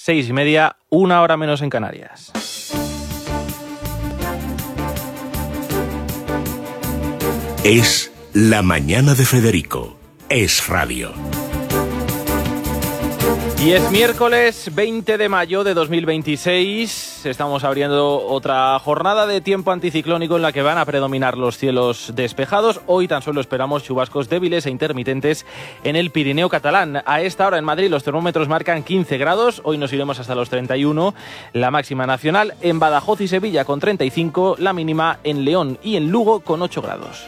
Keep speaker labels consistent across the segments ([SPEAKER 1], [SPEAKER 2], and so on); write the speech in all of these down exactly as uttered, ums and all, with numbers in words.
[SPEAKER 1] seis y media, una hora menos en Canarias.
[SPEAKER 2] Es la mañana de Federico. Es radio.
[SPEAKER 1] Y es miércoles veinte de mayo de dos mil veintiséis. Estamos abriendo otra jornada de tiempo anticiclónico en la que van a predominar los cielos despejados. Hoy tan solo esperamos chubascos débiles e intermitentes en el Pirineo catalán. A esta hora en Madrid los termómetros marcan quince grados. Hoy nos iremos hasta los treinta y uno. La máxima nacional en Badajoz y Sevilla con treinta y cinco. La mínima en León y en Lugo con ocho grados.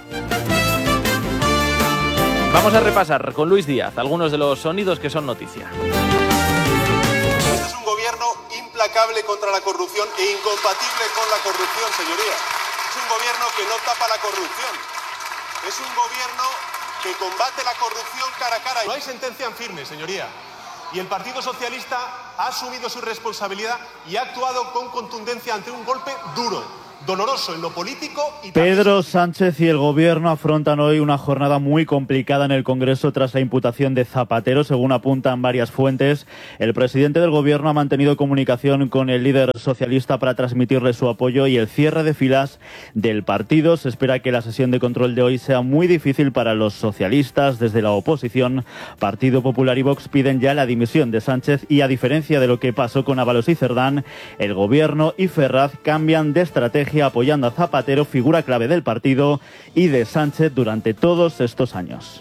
[SPEAKER 1] Vamos a repasar con Luis Díaz algunos de los sonidos que son noticia.
[SPEAKER 3] Este es un gobierno implacable contra la corrupción e incompatible con la corrupción, señoría. Es un gobierno que no tapa la corrupción. Es un gobierno que combate la corrupción cara a cara. No hay sentencia en firme, señoría. Y el Partido Socialista ha asumido su responsabilidad y ha actuado con contundencia ante un golpe duro, doloroso en lo político y
[SPEAKER 4] Pedro Sánchez y el Gobierno afrontan hoy una jornada muy complicada en el Congreso tras la imputación de Zapatero, según apuntan varias fuentes. El presidente del Gobierno ha mantenido comunicación con el líder socialista para transmitirle su apoyo y el cierre de filas del partido. Se espera que la sesión de control de hoy sea muy difícil para los socialistas. Desde la oposición, Partido Popular y Vox piden ya la dimisión de Sánchez y, a diferencia de lo que pasó con Ábalos y Cerdán, el Gobierno y Ferraz cambian de estrategia apoyando a Zapatero, figura clave del partido, y de Sánchez durante todos estos años.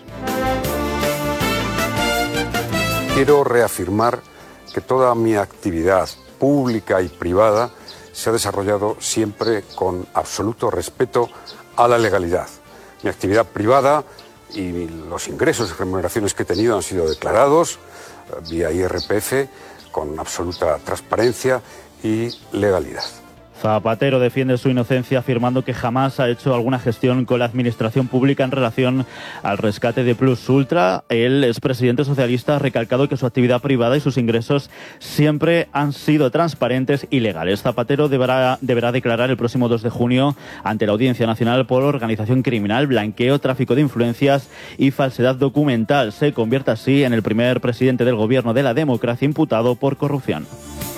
[SPEAKER 5] Quiero reafirmar que toda mi actividad pública y privada se ha desarrollado siempre con absoluto respeto a la legalidad. Mi actividad privada y los ingresos y remuneraciones que he tenido han sido declarados vía I R P F con absoluta transparencia y legalidad.
[SPEAKER 4] Zapatero defiende su inocencia afirmando que jamás ha hecho alguna gestión con la administración pública en relación al rescate de Plus Ultra. El expresidente socialista ha recalcado que su actividad privada y sus ingresos siempre han sido transparentes y legales. Zapatero deberá, deberá declarar el próximo dos de junio ante la Audiencia Nacional por organización criminal, blanqueo, tráfico de influencias y falsedad documental. Se convierte así en el primer presidente del Gobierno de la democracia imputado por corrupción.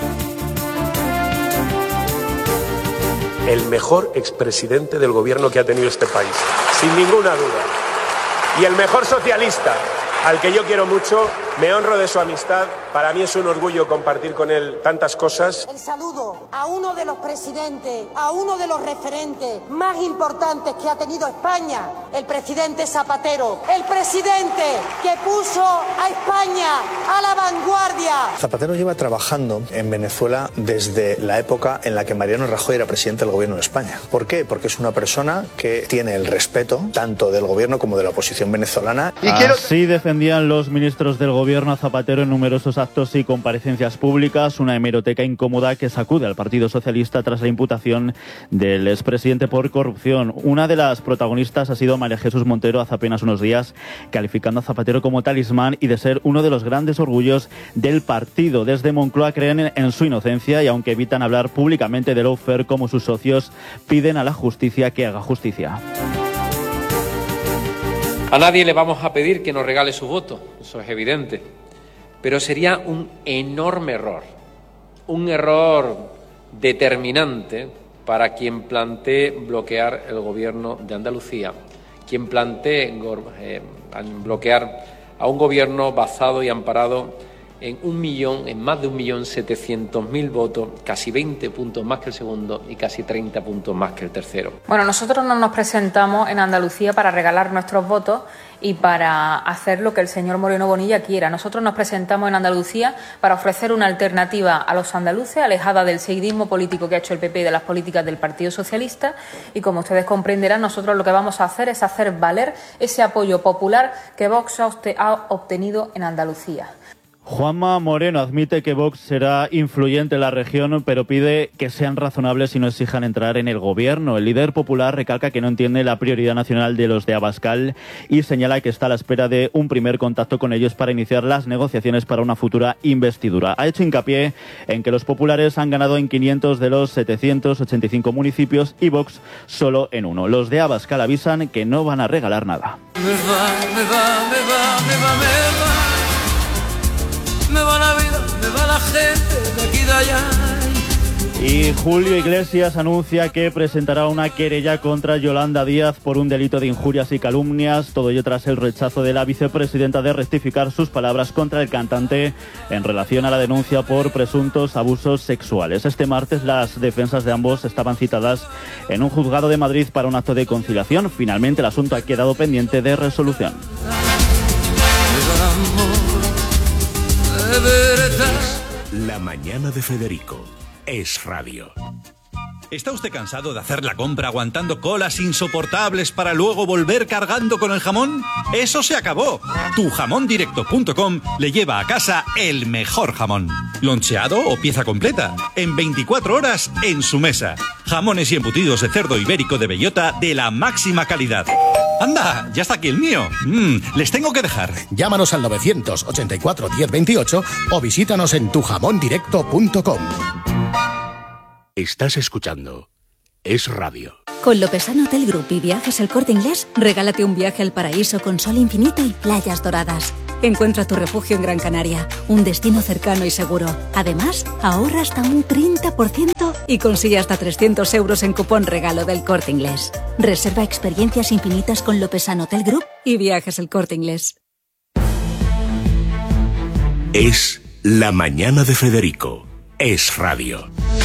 [SPEAKER 6] El mejor expresidente del gobierno que ha tenido este país, sin ninguna duda. Y el mejor socialista, al que yo quiero mucho, me honro de su amistad. Para mí es un orgullo compartir con él tantas cosas.
[SPEAKER 7] El saludo a uno de los presidentes, a uno de los referentes más importantes que ha tenido España, el presidente Zapatero, el presidente que puso a España a la vanguardia.
[SPEAKER 8] Zapatero lleva trabajando en Venezuela desde la época en la que Mariano Rajoy era presidente del gobierno de España. ¿Por qué? Porque es una persona que tiene el respeto tanto del gobierno como de la oposición venezolana.
[SPEAKER 4] Y quiero... Así defendían los ministros del gobierno a Zapatero en numerosos actos y comparecencias públicas, una hemeroteca incómoda que sacude al Partido Socialista tras la imputación del expresidente por corrupción. Una de las protagonistas ha sido María Jesús Montero hace apenas unos días, calificando a Zapatero como talismán y de ser uno de los grandes orgullos del partido. Desde Moncloa creen en su inocencia y, aunque evitan hablar públicamente de lawfare como sus socios, piden a la justicia que haga justicia.
[SPEAKER 9] A nadie le vamos a pedir que nos regale su voto, eso es evidente, pero sería un enorme error, un error determinante para quien plantee bloquear el gobierno de Andalucía, quien plantee eh, bloquear a un gobierno basado y amparado en un millón, en más de un millón setecientos mil votos, casi veinte puntos más que el segundo y casi treinta puntos más que el tercero.
[SPEAKER 10] Bueno, nosotros no nos presentamos en Andalucía para regalar nuestros votos y para hacer lo que el señor Moreno Bonilla quiera. Nosotros nos presentamos en Andalucía para ofrecer una alternativa a los andaluces, alejada del seguidismo político que ha hecho el P P y de las políticas del Partido Socialista, y como ustedes comprenderán, nosotros lo que vamos a hacer es hacer valer ese apoyo popular que Vox ha obtenido en Andalucía.
[SPEAKER 4] Juanma Moreno admite que Vox será influyente en la región, pero pide que sean razonables y no exijan entrar en el gobierno. El líder popular recalca que no entiende la prioridad nacional de los de Abascal y señala que está a la espera de un primer contacto con ellos para iniciar las negociaciones para una futura investidura. Ha hecho hincapié en que los populares han ganado en quinientos de los setecientos ochenta y cinco municipios y Vox solo en uno. Los de Abascal avisan que no van a regalar nada.
[SPEAKER 11] Me va, me va, me va, me va, me va. Me va la vida, me va la la gente de aquí de allá.
[SPEAKER 4] Y Julio Iglesias anuncia que presentará una querella contra Yolanda Díaz por un delito de injurias y calumnias, todo ello tras el rechazo de la vicepresidenta de rectificar sus palabras contra el cantante en relación a la denuncia por presuntos abusos sexuales. Este martes las defensas de ambos estaban citadas en un juzgado de Madrid para un acto de conciliación. Finalmente el asunto ha quedado pendiente de resolución.
[SPEAKER 2] La mañana de Federico. Es radio.
[SPEAKER 12] ¿Está usted cansado de hacer la compra aguantando colas insoportables para luego volver cargando con el jamón? ¡Eso se acabó! tu jamón directo punto com le lleva a casa el mejor jamón. ¿Loncheado o pieza completa? En veinticuatro horas en su mesa. Jamones y embutidos de cerdo ibérico de bellota de la máxima calidad. ¡Anda! ¡Ya está aquí el mío! Mm, les tengo que dejar.
[SPEAKER 13] Llámanos al novecientos ochenta y cuatro diez veintiocho o visítanos en tu jamón directo punto com.
[SPEAKER 2] Estás escuchando Es Radio.
[SPEAKER 14] Con Lopesano Hotel Group y Viajes El Corte Inglés, regálate un viaje al paraíso con sol infinito y playas doradas. Encuentra tu refugio en Gran Canaria, un destino cercano y seguro. Además, ahorra hasta un treinta por ciento y consigue hasta trescientos euros en cupón regalo del Corte Inglés. Reserva experiencias infinitas con Lopesano Hotel Group y Viajes El Corte Inglés.
[SPEAKER 2] Es la mañana de Federico. Es Radio.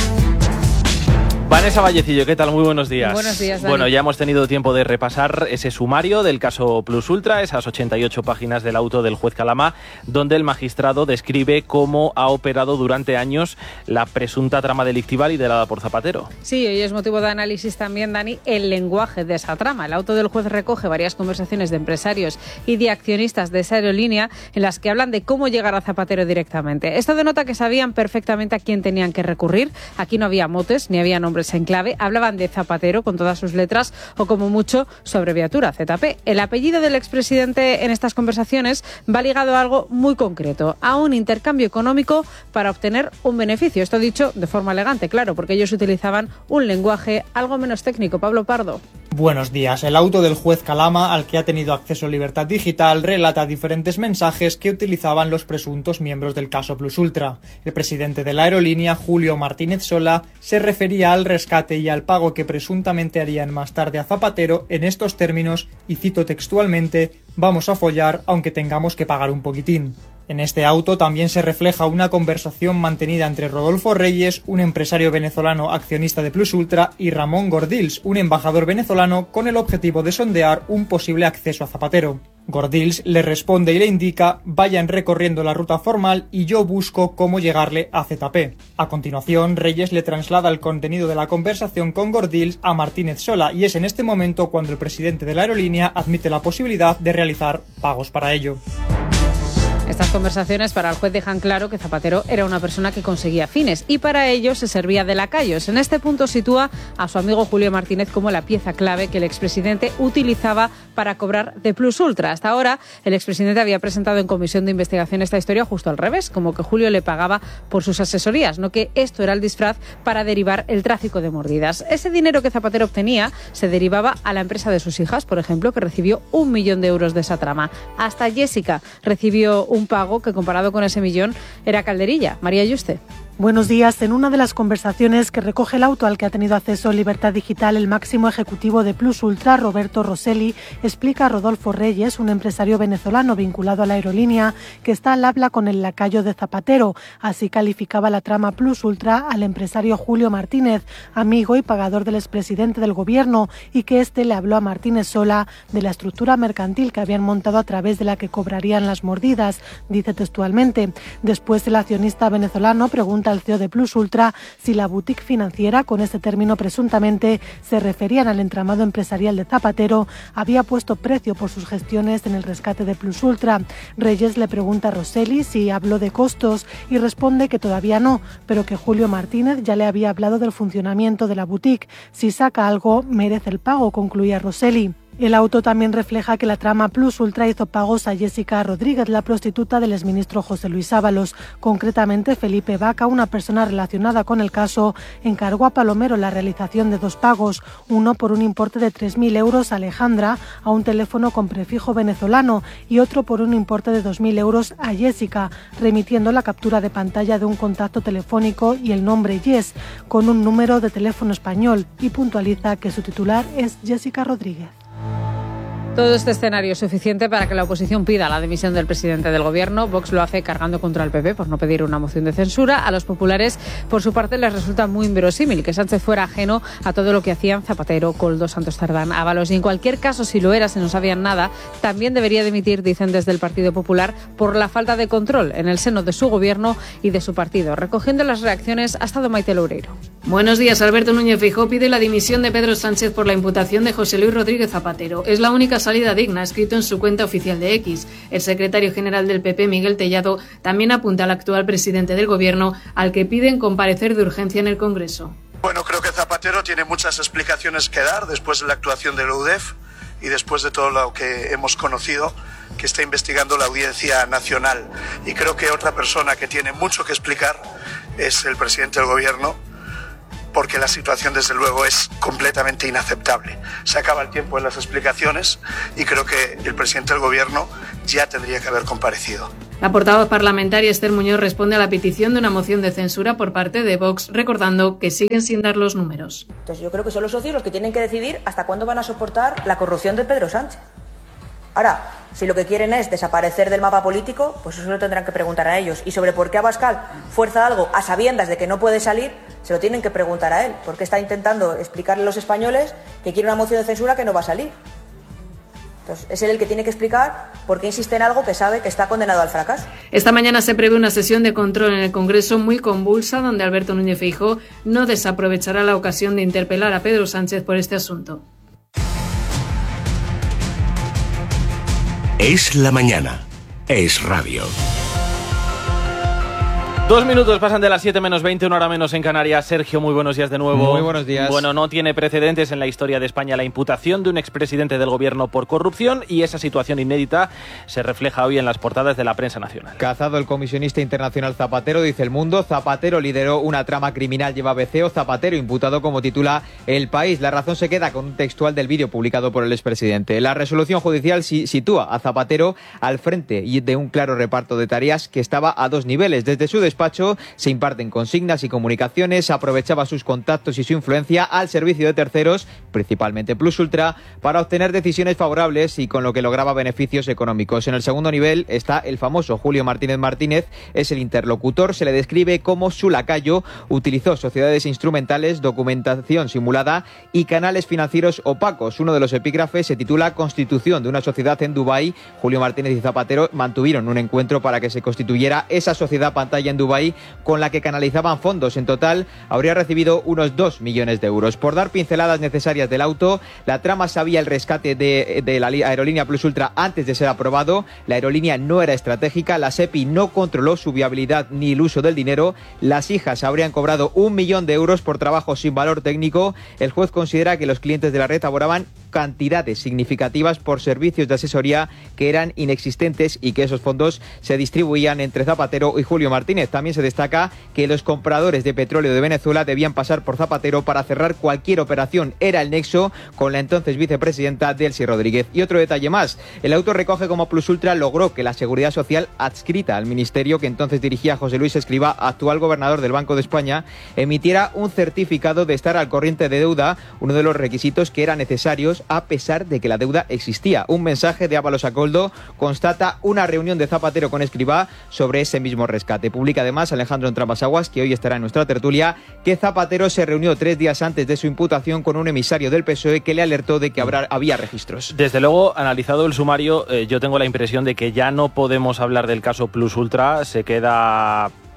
[SPEAKER 1] Vanessa Vallecillo, ¿qué tal? Muy buenos días.
[SPEAKER 15] Buenos días, Dani.
[SPEAKER 1] Bueno, ya hemos tenido tiempo de repasar ese sumario del caso Plus Ultra, esas ochenta y ocho páginas del auto del juez Calamá, donde el magistrado describe cómo ha operado durante años la presunta trama delictiva liderada por Zapatero.
[SPEAKER 15] Sí, hoy es motivo de análisis también, Dani, el lenguaje de esa trama. El auto del juez recoge varias conversaciones de empresarios y de accionistas de esa aerolínea en las que hablan de cómo llegar a Zapatero directamente. Esto denota que sabían perfectamente a quién tenían que recurrir. Aquí no había motes ni había nombres en clave, hablaban de Zapatero con todas sus letras o como mucho su abreviatura Z P. El apellido del expresidente en estas conversaciones va ligado a algo muy concreto, a un intercambio económico para obtener un beneficio. Esto dicho de forma elegante, claro, porque ellos utilizaban un lenguaje algo menos técnico. Pablo Pardo.
[SPEAKER 16] Buenos días. El auto del juez Calama, al que ha tenido acceso Libertad Digital, relata diferentes mensajes que utilizaban los presuntos miembros del caso Plus Ultra. El presidente de la aerolínea, Julio Martínez Sola, se refería al rescate y al pago que presuntamente harían más tarde a Zapatero en estos términos, y cito textualmente: «Vamos a follar aunque tengamos que pagar un poquitín». En este auto también se refleja una conversación mantenida entre Rodolfo Reyes, un empresario venezolano accionista de Plus Ultra, y Ramón Gordills, un embajador venezolano, con el objetivo de sondear un posible acceso a Zapatero. Gordills le responde y le indica: vayan recorriendo la ruta formal y yo busco cómo llegarle a Z P. A continuación, Reyes le traslada el contenido de la conversación con Gordills a Martínez Sola, y es en este momento cuando el presidente de la aerolínea admite la posibilidad de realizar pagos para ello.
[SPEAKER 15] Estas conversaciones para el juez dejan claro que Zapatero era una persona que conseguía fines y para ello se servía de lacayos. En este punto sitúa a su amigo Julio Martínez como la pieza clave que el expresidente utilizaba para cobrar de Plus Ultra. Hasta ahora, el expresidente había presentado en comisión de investigación esta historia justo al revés, como que Julio le pagaba por sus asesorías, no que esto era el disfraz para derivar el tráfico de mordidas. Ese dinero que Zapatero obtenía se derivaba a la empresa de sus hijas, por ejemplo, que recibió un millón de euros de esa trama. Hasta Jessica recibió un pago que, comparado con ese millón, era calderilla. María Yuste.
[SPEAKER 17] Buenos días. En una de las conversaciones que recoge el auto al que ha tenido acceso Libertad Digital, el máximo ejecutivo de Plus Ultra, Roberto Rosselli, explica a Rodolfo Reyes, un empresario venezolano vinculado a la aerolínea, que está al habla con el lacayo de Zapatero. Así calificaba la trama Plus Ultra al empresario Julio Martínez, amigo y pagador del expresidente del gobierno, y que éste le habló a Martínez Sola de la estructura mercantil que habían montado a través de la que cobrarían las mordidas. Dice textualmente: después el accionista venezolano pregunta al C E O de Plus Ultra si la boutique financiera, con este término presuntamente se referían al entramado empresarial de Zapatero, había puesto precio por sus gestiones en el rescate de Plus Ultra. Reyes le pregunta a Rosselli si habló de costos y responde que todavía no, pero que Julio Martínez ya le había hablado del funcionamiento de la boutique. Si saca algo, merece el pago, concluía Rosselli. El auto también refleja que la trama Plus Ultra hizo pagos a Jessica Rodríguez, la prostituta del exministro José Luis Ábalos. Concretamente, Felipe Vaca, una persona relacionada con el caso, encargó a Palomero la realización de dos pagos, uno por un importe de tres mil euros a Alejandra, a un teléfono con prefijo venezolano, y otro por un importe de dos mil euros a Jessica, remitiendo la captura de pantalla de un contacto telefónico y el nombre Yes, con un número de teléfono español, y puntualiza que su titular es Jessica Rodríguez.
[SPEAKER 15] Todo este escenario es suficiente para que la oposición pida la dimisión del presidente del Gobierno. Vox lo hace cargando contra el P P por no pedir una moción de censura. A los populares, por su parte, les resulta muy inverosímil que Sánchez fuera ajeno a todo lo que hacían Zapatero, Koldo, Santos Cerdán, Ábalos. Y en cualquier caso, si lo era, si no sabían nada, también debería dimitir, dicen desde el Partido Popular, por la falta de control en el seno de su Gobierno y de su partido. Recogiendo las reacciones, ha estado Maite Loureiro.
[SPEAKER 18] Buenos días. Alberto Núñez Feijóo pide la dimisión de Pedro Sánchez por la imputación de José Luis Rodríguez Zapatero. Es la única salida digna, ha escrito en su cuenta oficial de X. El secretario general del P P, Miguel Tellado, también apunta al actual presidente del Gobierno, al que piden comparecer de urgencia en el Congreso.
[SPEAKER 19] Bueno, creo que Zapatero tiene muchas explicaciones que dar después de la actuación de la U D E F y después de todo lo que hemos conocido que está investigando la Audiencia Nacional. Y creo que otra persona que tiene mucho que explicar es el presidente del Gobierno, porque la situación desde luego es completamente inaceptable. Se acaba el tiempo en las explicaciones y creo que el presidente del Gobierno ya tendría que haber comparecido.
[SPEAKER 18] La portavoz parlamentaria Esther Muñoz responde a la petición de una moción de censura por parte de Vox, recordando que siguen sin dar los números.
[SPEAKER 20] Entonces yo creo que son los socios los que tienen que decidir hasta cuándo van a soportar la corrupción de Pedro Sánchez. Ahora, si lo que quieren es desaparecer del mapa político, pues eso lo tendrán que preguntar a ellos. Y sobre por qué Abascal fuerza algo a sabiendas de que no puede salir, se lo tienen que preguntar a él. Porque está intentando explicarle a los españoles que quiere una moción de censura que no va a salir. Entonces, es él el que tiene que explicar por qué insiste en algo que sabe que está condenado al fracaso.
[SPEAKER 18] Esta mañana se prevé una sesión de control en el Congreso muy convulsa, donde Alberto Núñez Feijóo no desaprovechará la ocasión de interpelar a Pedro Sánchez por este asunto.
[SPEAKER 2] Es la mañana. Es radio.
[SPEAKER 1] Dos minutos pasan de las siete menos veinte, una hora menos en Canarias. Sergio, muy buenos días de nuevo.
[SPEAKER 21] Muy buenos días.
[SPEAKER 1] Bueno, no tiene precedentes en la historia de España la imputación de un expresidente del Gobierno por corrupción, y esa situación inédita se refleja hoy en las portadas de la prensa nacional.
[SPEAKER 21] Cazado el comisionista internacional Zapatero, dice El Mundo. Zapatero lideró una trama criminal, lleva beceo. Zapatero imputado, como titula El País. La Razón se queda con un textual del vídeo publicado por el expresidente. La resolución judicial sitúa a Zapatero al frente de un claro reparto de tareas que estaba a dos niveles. Desde su despacho se imparten consignas y comunicaciones, aprovechaba sus contactos y su influencia al servicio de terceros, principalmente Plus Ultra, para obtener decisiones favorables y con lo que lograba beneficios económicos. En el segundo nivel está el famoso Julio Martínez Martínez, es el interlocutor, se le describe como su lacayo, utilizó sociedades instrumentales, documentación simulada y canales financieros opacos. Uno de los epígrafes se titula Constitución de una sociedad en Dubái. Julio Martínez y Zapatero mantuvieron un encuentro para que se constituyera esa sociedad pantalla en Dubái, con la que canalizaban fondos. En total habría recibido unos dos millones de euros. Por dar pinceladas necesarias del auto, la trama sabía el rescate de, de la aerolínea Plus Ultra antes de ser aprobado. La aerolínea no era estratégica, la SEPI no controló su viabilidad ni el uso del dinero. Las hijas habrían cobrado un millón de euros por trabajo sin valor técnico. El juez considera que los clientes de la red abonaban cantidades significativas por servicios de asesoría que eran inexistentes y que esos fondos se distribuían entre Zapatero y Julio Martínez. También se destaca que los compradores de petróleo de Venezuela debían pasar por Zapatero para cerrar cualquier operación. Era el nexo con la entonces vicepresidenta Delcy Rodríguez. Y otro detalle más, el auto recoge como Plus Ultra logró que la Seguridad Social, adscrita al ministerio que entonces dirigía José Luis Escrivá, actual gobernador del Banco de España, emitiera un certificado de estar al corriente de deuda, uno de los requisitos que eran necesarios a pesar de que la deuda existía. Un mensaje de Ábalos a Koldo constata una reunión de Zapatero con Escrivá sobre ese mismo rescate. Publica además Alejandro Entramasaguas, que hoy estará en nuestra tertulia, que Zapatero se reunió tres días antes de su imputación con un emisario del P S O E que le alertó de que habrá, había registros.
[SPEAKER 1] Desde luego, analizado el sumario, eh, yo tengo la impresión de que ya no podemos hablar del caso Plus Ultra, se queda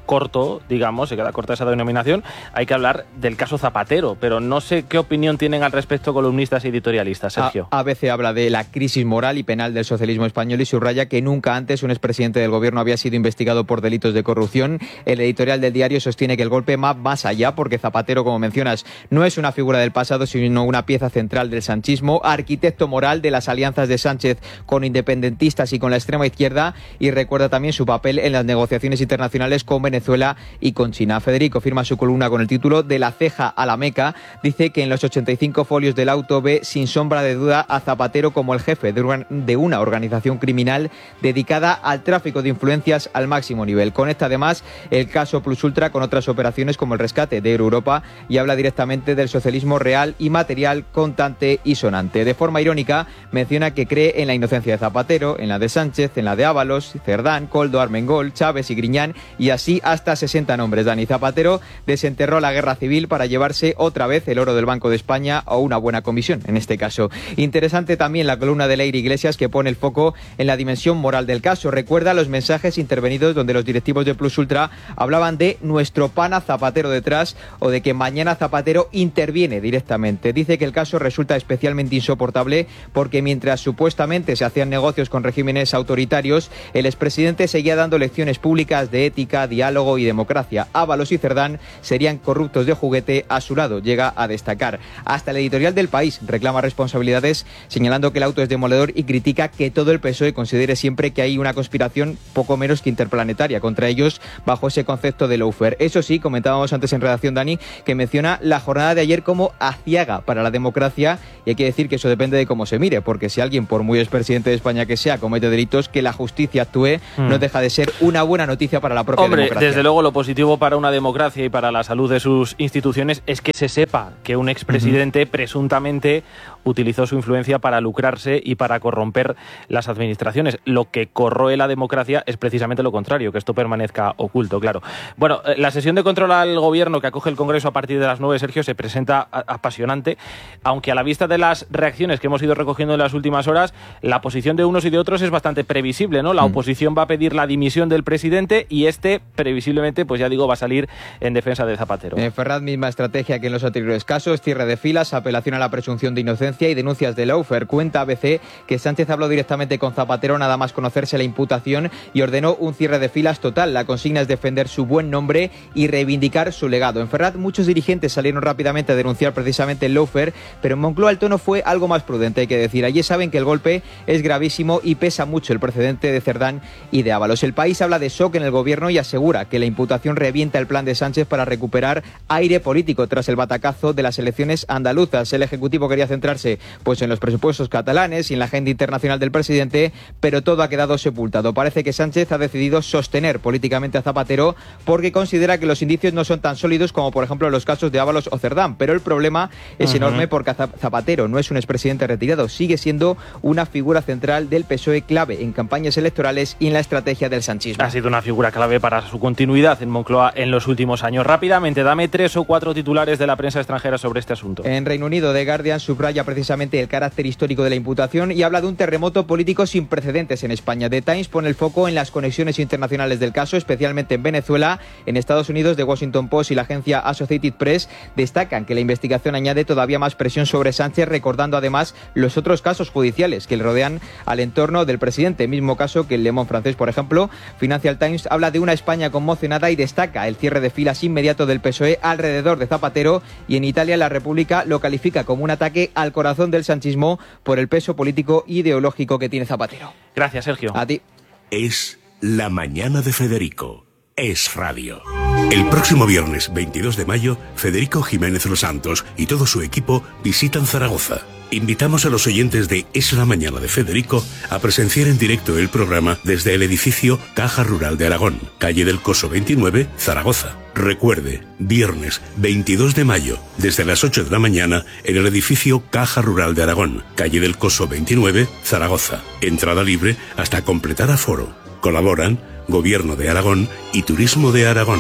[SPEAKER 1] corto, digamos, se queda corta esa denominación, hay que hablar del caso Zapatero, pero no sé qué opinión tienen al respecto columnistas y editorialistas, Sergio.
[SPEAKER 21] A ABC habla de la crisis moral y penal del socialismo español y subraya que nunca antes un expresidente del gobierno había sido investigado por delitos de corrupción. El editorial del diario sostiene que el golpe va más allá porque Zapatero, como mencionas, no es una figura del pasado, sino una pieza central del sanchismo, arquitecto moral de las alianzas de Sánchez con independentistas y con la extrema izquierda, y recuerda también su papel en las negociaciones internacionales con Venezuela y con China. Federico firma su columna con el título De la ceja a la Meca. Dice que en los ochenta y cinco folios del auto ve sin sombra de duda a Zapatero como el jefe de una organización criminal dedicada al tráfico de influencias al máximo nivel. Conecta además el caso Plus Ultra con otras operaciones como el rescate de Europa y habla directamente del socialismo real y material, contante y sonante. De forma irónica, menciona que cree en la inocencia de Zapatero, en la de Sánchez, en la de Ábalos, Cerdán, Koldo, Armengol, Chávez y Griñán, y así hasta sesenta nombres. Dani Zapatero desenterró la guerra civil para llevarse otra vez el oro del Banco de España o una buena comisión, en este caso. Interesante también la columna de Leire Iglesias, que pone el foco en la dimensión moral del caso. Recuerda los mensajes intervenidos donde los directivos de Plus Ultra hablaban de nuestro pana Zapatero detrás o de que mañana Zapatero interviene directamente. Dice que el caso resulta especialmente insoportable porque mientras supuestamente se hacían negocios con regímenes autoritarios, el expresidente seguía dando lecciones públicas de ética, diálogo y democracia. Ábalos y Cerdán serían corruptos de juguete a su lado, llega a destacar. Hasta el editorial del País reclama responsabilidades, señalando que el auto es demoledor y critica que todo el P S O E considere siempre que hay una conspiración poco menos que interplanetaria contra ellos bajo ese concepto de lawfare. Eso sí, comentábamos antes en redacción, Dani, que menciona la jornada de ayer como aciaga para la democracia, y hay que decir que eso depende de cómo se mire, porque si alguien, por muy expresidente de España que sea, comete delitos, que la justicia actúe mm. no deja de ser una buena noticia para la propia
[SPEAKER 1] Hombre,
[SPEAKER 21] democracia.
[SPEAKER 1] Desde luego lo positivo para una democracia y para la salud de sus instituciones es que se sepa que un expresidente uh-huh. presuntamente utilizó su influencia para lucrarse y para corromper las administraciones. Lo que corroe la democracia es precisamente lo contrario, que esto permanezca oculto, claro. Bueno, la sesión de control al gobierno que acoge el Congreso a partir de las nueve, Sergio, se presenta apasionante, aunque a la vista de las reacciones que hemos ido recogiendo en las últimas horas, la posición de unos y de otros es bastante previsible, ¿no? La mm. oposición va a pedir la dimisión del presidente y este, previsiblemente, pues ya digo, va a salir en defensa de Zapatero.
[SPEAKER 21] En Ferraz, misma estrategia que en los anteriores casos, cierre de filas, apelación a la presunción de inocencia y denuncias de lawfare. Cuenta A B C que Sánchez habló directamente con Zapatero nada más conocerse la imputación y ordenó un cierre de filas total. La consigna es defender su buen nombre y reivindicar su legado. En Ferraz, muchos dirigentes salieron rápidamente a denunciar precisamente el lawfare, pero en Moncloa el tono fue algo más prudente, hay que decir. Allí saben que el golpe es gravísimo y pesa mucho el precedente de Cerdán y de Ábalos. El País habla de shock en el gobierno y asegura que la imputación revienta el plan de Sánchez para recuperar aire político tras el batacazo de las elecciones andaluzas. El Ejecutivo quería centrarse pues en los presupuestos catalanes y en la agenda internacional del presidente, pero todo ha quedado sepultado. Parece que Sánchez ha decidido sostener políticamente a Zapatero porque considera que los indicios no son tan sólidos como por ejemplo los casos de Ábalos o Cerdán, pero el problema es uh-huh. enorme porque Zapatero no es un expresidente retirado, sigue siendo una figura central del P S O E, clave en campañas electorales y en la estrategia del sanchismo.
[SPEAKER 1] Ha sido una figura clave para su continuidad en Moncloa en los últimos años. Rápidamente, dame tres o cuatro titulares de la prensa extranjera sobre este asunto.
[SPEAKER 21] En Reino Unido, The Guardian subraya precisamente el carácter histórico de la imputación y habla de un terremoto político sin precedentes en España. The Times pone el foco en las conexiones internacionales del caso, especialmente en Venezuela. En Estados Unidos, The Washington Post y la agencia Associated Press destacan que la investigación añade todavía más presión sobre Sánchez, recordando además los otros casos judiciales que le rodean al entorno del presidente, mismo caso que el Le Monde francés, por ejemplo. Financial Times habla de una España conmocionada y destaca el cierre de filas inmediato del P S O E alrededor de Zapatero, y en Italia La República lo califica como un ataque al corazón del sanchismo por el peso político e ideológico que tiene Zapatero.
[SPEAKER 1] Gracias, Sergio.
[SPEAKER 21] A ti.
[SPEAKER 2] Es La Mañana de Federico. Es Radio. El próximo viernes veintidós de mayo, Federico Jiménez Los Santos y todo su equipo visitan Zaragoza. Invitamos a los oyentes de Es la Mañana de Federico a presenciar en directo el programa desde el edificio Caja Rural de Aragón, calle del Coso veintinueve, Zaragoza. Recuerde, viernes veintidós de mayo, desde las ocho de la mañana, en el edificio Caja Rural de Aragón, calle del Coso veintinueve, Zaragoza. Entrada libre hasta completar aforo. Colaboran Gobierno de Aragón y Turismo de Aragón.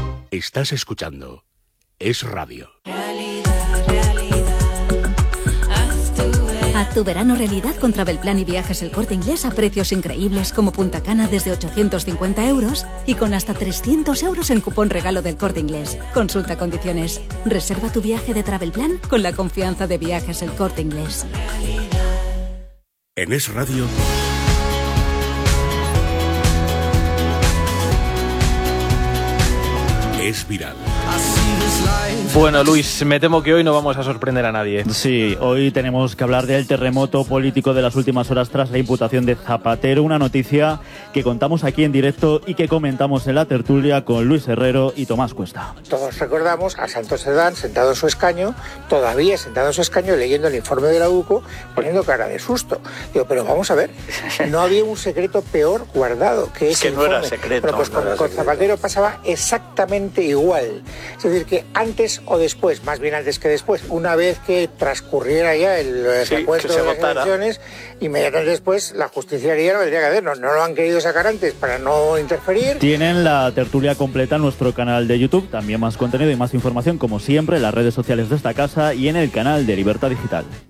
[SPEAKER 2] Estás escuchando Es Radio.
[SPEAKER 14] tu verano realidad con Travelplan y Viajes El Corte Inglés a precios increíbles como Punta Cana desde ochocientos cincuenta euros y con hasta trescientos euros en cupón regalo del Corte Inglés. Consulta condiciones. Reserva tu viaje de Travelplan con la confianza de Viajes El Corte Inglés.
[SPEAKER 2] En Es Radio, Es Viral.
[SPEAKER 1] Bueno, Luis, me temo que hoy no vamos a sorprender a nadie.
[SPEAKER 4] Sí, hoy tenemos que hablar del terremoto político de las últimas horas tras la imputación de Zapatero, una noticia que contamos aquí en directo y que comentamos en la tertulia con Luis Herrero y Tomás Cuesta.
[SPEAKER 3] Todos recordamos a Santos Cerdán sentado en su escaño, todavía sentado en su escaño leyendo el informe de la U C O, poniendo cara de susto. Digo, pero vamos a ver, no había un secreto peor guardado que ese
[SPEAKER 22] que no
[SPEAKER 3] informe.
[SPEAKER 22] era secreto.
[SPEAKER 3] Bueno, pues
[SPEAKER 22] no
[SPEAKER 3] con,
[SPEAKER 22] era
[SPEAKER 3] con
[SPEAKER 22] secreto.
[SPEAKER 3] Zapatero pasaba exactamente igual. Es decir, que antes o después, más bien antes que después, una vez que transcurriera ya el
[SPEAKER 22] Sí,
[SPEAKER 3] recuento
[SPEAKER 22] que se
[SPEAKER 3] de las
[SPEAKER 22] votara.
[SPEAKER 3] elecciones, inmediatamente después la justicia haría lo que tendría que hacer. No, no lo han querido sacar antes para no interferir.
[SPEAKER 4] Tienen la tertulia completa en nuestro canal de YouTube, también más contenido y más información como siempre en las redes sociales de esta casa y en el canal de Libertad Digital.